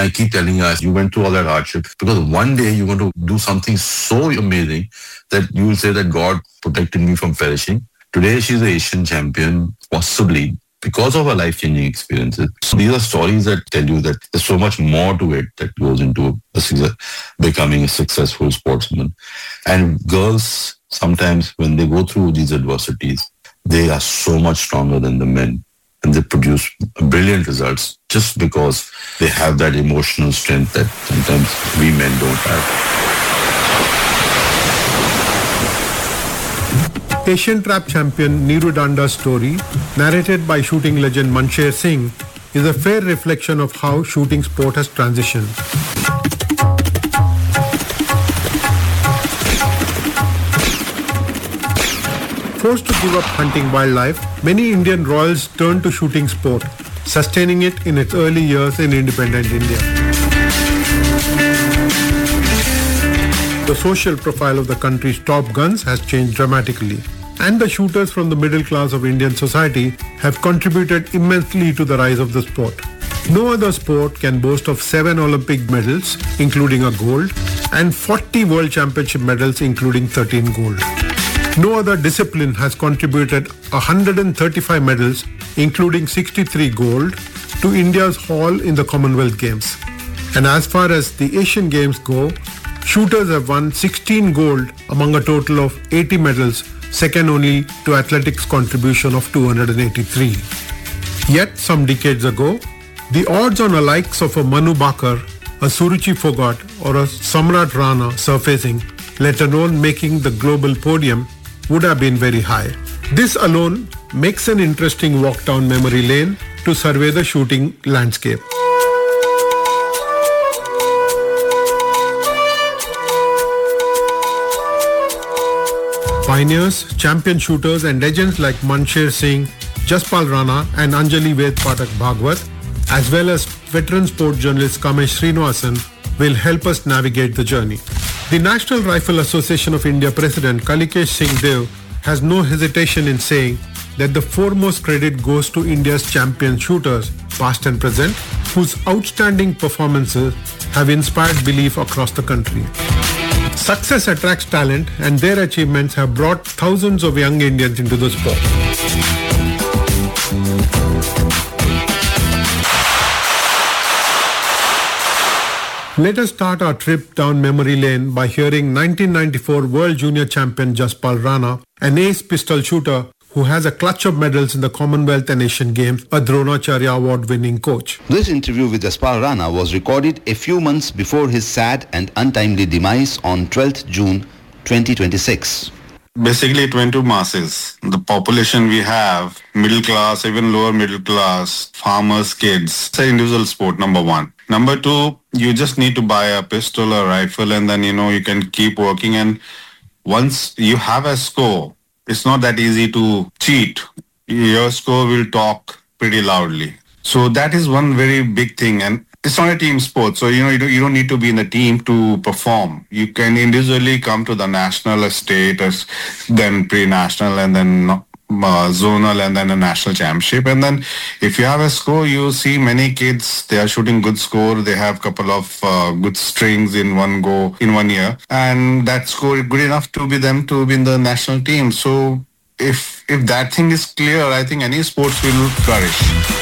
I keep telling you, you went through all that hardship because one day you're going to do something so amazing that you will say that God protected me from perishing. Today, she's the Asian champion, possibly because of her life-changing experiences. So these are stories that tell you that there's so much more to it that goes into becoming a successful sportsman. And girls, sometimes when they go through these adversities, they are so much stronger than the men. And they produce brilliant results just because they have that emotional strength that sometimes we men don't have. Asian trap champion Neeru Danda's story, narrated by shooting legend Mansher Singh, is a fair reflection of how shooting sport has transitioned. Forced to give up hunting wildlife, many Indian royals turned to shooting sport, sustaining it in its early years in independent India. The social profile of the country's top guns has changed dramatically, and the shooters from the middle class of Indian society have contributed immensely to the rise of the sport. No other sport can boast of 7 Olympic medals, including a gold, and 40 World Championship medals, including 13 gold. No other discipline has contributed 135 medals, including 63 gold, to India's haul in the Commonwealth Games. And as far as the Asian Games go, shooters have won 16 gold among a total of 80 medals, second only to athletics' contribution of 283. Yet, some decades ago, the odds on a likes of a Manu Bakar, a Suruchi Fogart or a Samrat Rana surfacing, let alone making the global podium, would have been very high. This alone makes an interesting walk down memory lane to survey the shooting landscape. Pioneers, champion shooters and legends like Mansher Singh, Jaspal Rana and Anjali Ved Pathak Bhagwat, as well as veteran sport journalist Kamesh Srinivasan, will help us navigate the journey. The National Rifle Association of India President Kalikesh Singh Dev has no hesitation in saying that the foremost credit goes to India's champion shooters, past and present, whose outstanding performances have inspired belief across the country. Success attracts talent, and their achievements have brought thousands of young Indians into the sport. Let us start our trip down memory lane by hearing 1994 World Junior Champion Jaspal Rana, an ace pistol shooter who has a clutch of medals in the Commonwealth and Asian Games, a Dronacharya Award-winning coach. This interview with Jaspal Rana was recorded a few months before his sad and untimely demise on 12th June 2026. Basically, it went to masses. The population we have, middle class, even lower middle class, farmers, kids. It's an individual sport, number one. Number two, you just need to buy a pistol or rifle and then, you can keep working. And once you have a score, it's not that easy to cheat. Your score will talk pretty loudly. So that is one very big thing. And it's not a team sport. So, you don't need to be in the team to perform. You can individually come to the national, state, then pre-national, and then zonal, and then a national championship. And then if you have a score, you see many kids, they are shooting good score. They have a couple of good strings in one go, in 1 year. And that score is good enough to be them to be in the national team. So if that thing is clear, I think any sports will flourish.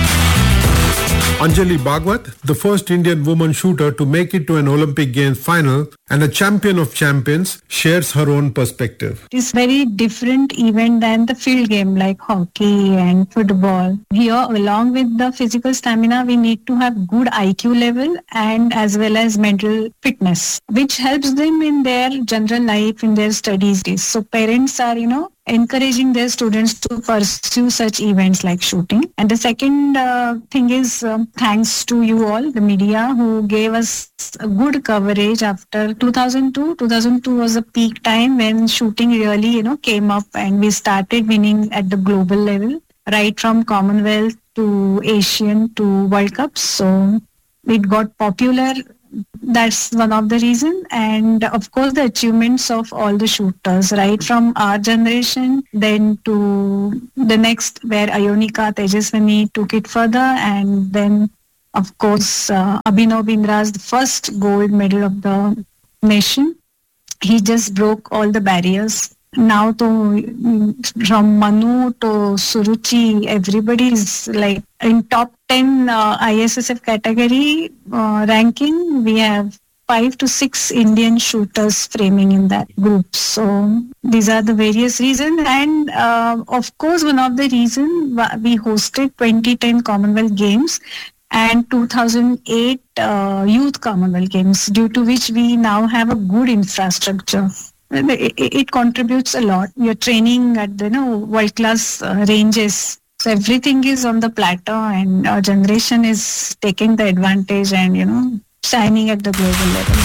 Anjali Bhagwat, the first Indian woman shooter to make it to an Olympic Games final and a champion of champions, shares her own perspective. It's very different event than the field game like hockey and football. Here, along with the physical stamina, we need to have good IQ level and as well as mental fitness, which helps them in their general life, in their studies. So parents are, encouraging their students to pursue such events like shooting. And the second thing is thanks to you all, the media, who gave us a good coverage after 2002. 2002 was a peak time when shooting really, came up and we started winning at the global level, right from Commonwealth to Asian to World Cup. So it got popular. That's one of the reasons. And of course, the achievements of all the shooters, right from our generation, then to the next, where Ionika Tejaswini took it further, and then Of course, Abhinav Bindra is the first gold medal of the nation. He just broke all the barriers. Now, from Manu to Suruchi, everybody is like in top 10 ISSF category ranking. We have 5 to 6 Indian shooters framing in that group. So these are the various reasons. And of course, one of the reasons we hosted 2010 Commonwealth Games and 2008 Youth Commonwealth Games, due to which we now have a good infrastructure. It contributes a lot. You're training at the world-class ranges. So everything is on the plateau, and our generation is taking the advantage and, shining at the global level.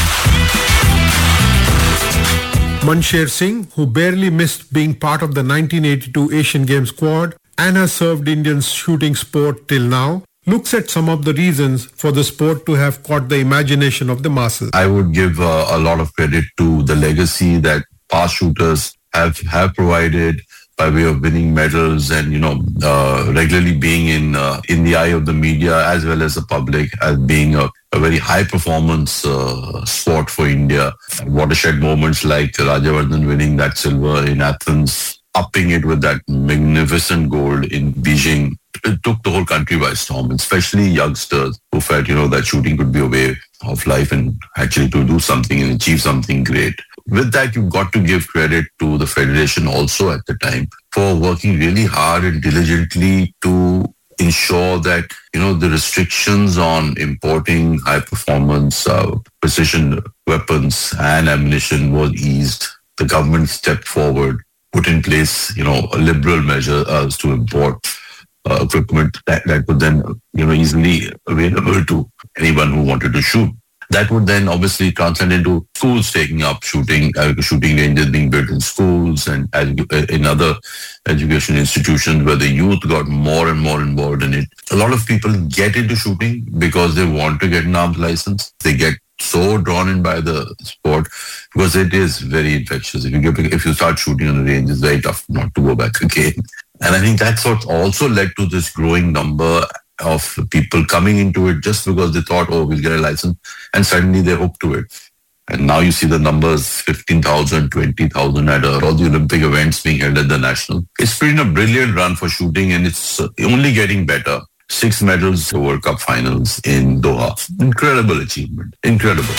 Mansher Singh, who barely missed being part of the 1982 Asian Games squad and has served Indian shooting sport till now, looks at some of the reasons for the sport to have caught the imagination of the masses. I would give a lot of credit to the legacy that past shooters have provided by way of winning medals and, regularly being in the eye of the media as well as the public as being a very high performance sport for India. Watershed moments like Rajyavardhan winning that silver in Athens, upping it with that magnificent gold in Beijing. It took the whole country by storm, especially youngsters who felt, that shooting could be a way of life and actually to do something and achieve something great. With that, you've got to give credit to the Federation also at the time for working really hard and diligently to ensure that, the restrictions on importing high performance precision weapons and ammunition was eased. The government stepped forward, put in place, liberal measures to import equipment that would then, easily available to anyone who wanted to shoot. That would then obviously translate into schools taking up shooting ranges being built in schools and in other education institutions where the youth got more and more involved in it. A lot of people get into shooting because they want to get an arms license. They get so drawn in by the sport because it is very infectious. If you start shooting on the range, it's very tough not to go back again. And I think that's what also led to this growing number of people coming into it just because they thought, we'll get a license, and suddenly they're hooked to it. And now you see the numbers, 15,000, 20,000 at all the Olympic events being held at the national. It's been a brilliant run for shooting, and it's only getting better. 6 medals, the World Cup finals in Doha. Incredible achievement. Incredible.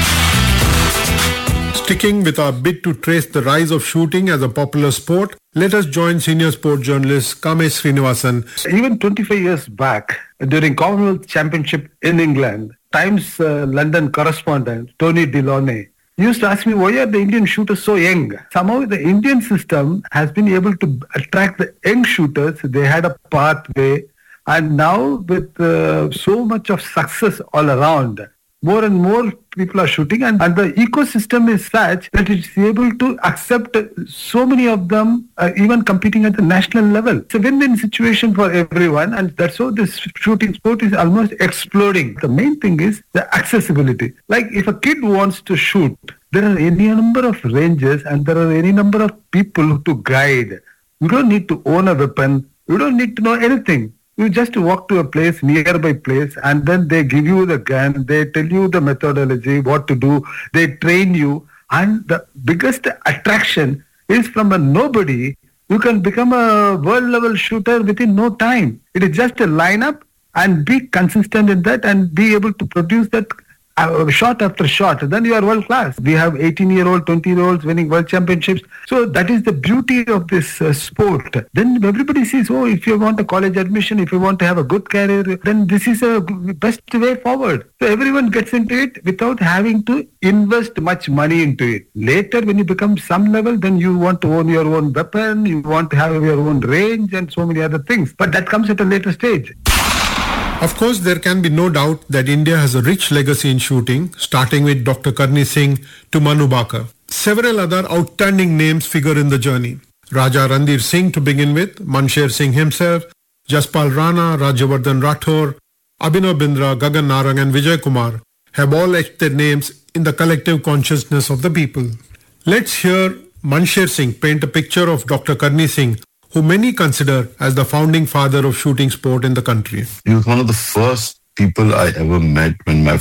Sticking with our bid to trace the rise of shooting as a popular sport, let us join senior sport journalist Kamesh Srinivasan. Even 25 years back, during Commonwealth Championship in England, Times London correspondent Tony Delaunay used to ask me, why are the Indian shooters so young? Somehow the Indian system has been able to attract the young shooters. They had a pathway, and now with so much of success all around, more and more people are shooting, and the ecosystem is such that it's able to accept so many of them even competing at the national level. It's a win-win situation for everyone, and that's how this shooting sport is almost exploding. The main thing is the accessibility. Like if a kid wants to shoot, there are any number of ranges and there are any number of people to guide. You don't need to own a weapon. You don't need to know anything. You just walk to a place, nearby place, and then they give you the gun, they tell you the methodology, what to do, they train you. And the biggest attraction is from a nobody, you can become a world-level shooter within no time. It is just a lineup and be consistent in that and be able to produce that shot after shot. Then you are world class. We have 18-year-old, 20-year-olds winning world championships. So that is the beauty of this sport. Then everybody sees, if you want a college admission, if you want to have a good career, then this is a best way forward. So everyone gets into it without having to invest much money into it. Later, when you become some level, then you want to own your own weapon, you want to have your own range and so many other things. But that comes at a later stage. Of course, there can be no doubt that India has a rich legacy in shooting, starting with Dr. Karni Singh to Manu Bhakar. Several other outstanding names figure in the journey. Raja Randhir Singh to begin with, Mansher Singh himself, Jaspal Rana, Rajyavardhan Rathore, Abhinav Bindra, Gagan Narang and Vijay Kumar have all etched their names in the collective consciousness of the people. Let's hear Mansher Singh paint a picture of Dr. Karni Singh, who many consider as the founding father of shooting sport in the country. He was one of the first people I ever met when my